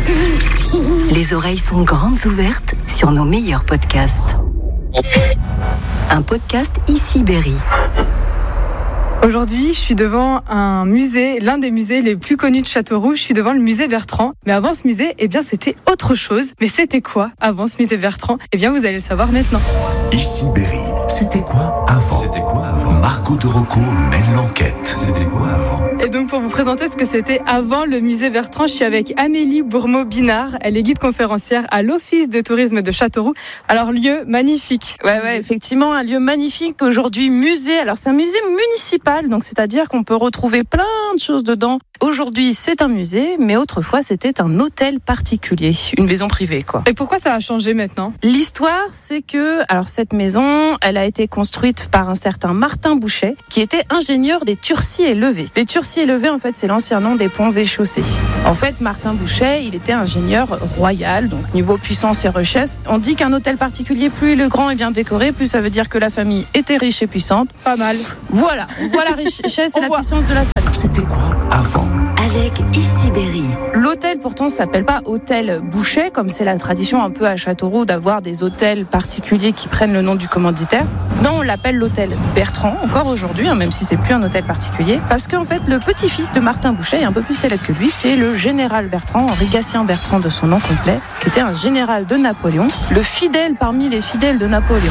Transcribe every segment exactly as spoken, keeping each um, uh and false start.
Les oreilles sont grandes ouvertes sur nos meilleurs podcasts. Un podcast Ici Berry. Aujourd'hui, je suis devant un musée, l'un des musées les plus connus de Châteauroux. Je suis devant le musée Bertrand. Mais avant ce musée, eh bien, c'était autre chose. Mais c'était quoi avant ce musée Bertrand ? Eh bien, vous allez le savoir maintenant. Ici Berry, c'était quoi avant ? C'était quoi avant ? Margot de Rocco mène l'enquête. C'était quoi avant ? Et donc, pour vous présenter ce que c'était avant le musée Bertrand, je suis avec Amélie Bourmeau-Binard. Elle est guide conférencière à l'Office de tourisme de Châteauroux. Alors, lieu magnifique. Ouais, ouais, effectivement, un lieu magnifique. Aujourd'hui, musée. Alors, c'est un musée municipal, donc c'est-à-dire qu'on peut retrouver plein de choses dedans. Aujourd'hui, c'est un musée, mais autrefois, c'était un hôtel particulier, une maison privée, quoi. Et pourquoi ça a changé maintenant ? L'histoire, c'est que, alors cette maison, elle a été construite par un certain Martin Bouchet, qui était ingénieur des Turcis et Levés. Les Turcis et Levés, en fait, c'est l'ancien nom des ponts et chaussées. En fait, Martin Bouchet, il était ingénieur royal, donc niveau puissance et richesse. On dit qu'un hôtel particulier, plus il est grand et bien décoré, plus ça veut dire que la famille était riche et puissante. Pas mal. Voilà, on voit la richesse et la voit. puissance de la famille. C'était quoi avant ? Avec Ici Berry. L'hôtel, pourtant, s'appelle pas hôtel Bouchet, comme c'est la tradition un peu à Châteauroux d'avoir des hôtels particuliers qui prennent le nom du commanditaire. Non, on l'appelle l'hôtel Bertrand, encore aujourd'hui, hein, même si c'est plus un hôtel particulier, parce qu'en fait, le petit-fils de Martin Bouchet est un peu plus célèbre que lui, c'est le général Bertrand, Henri Gatien Bertrand de son nom complet, qui était un général de Napoléon, le fidèle parmi les fidèles de Napoléon.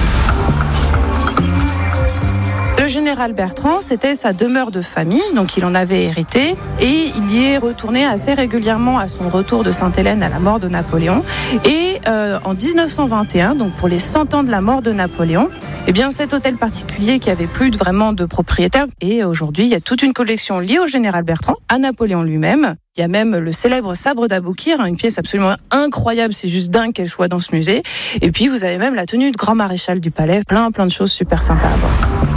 Le général Bertrand, c'était sa demeure de famille, donc il en avait hérité, et il y est retourné assez régulièrement à son retour de Sainte-Hélène à la mort de Napoléon. Et euh, en dix-neuf cent vingt et un, donc pour les cent ans de la mort de Napoléon, eh bien cet hôtel particulier qui avait plus vraiment de propriétaire, et aujourd'hui il y a toute une collection liée au général Bertrand, à Napoléon lui-même. Il y a même le célèbre sabre d'Aboukir, une pièce absolument incroyable, c'est juste dingue qu'elle soit dans ce musée. Et puis vous avez même la tenue de grand maréchal du palais, plein plein de choses super sympas à voir.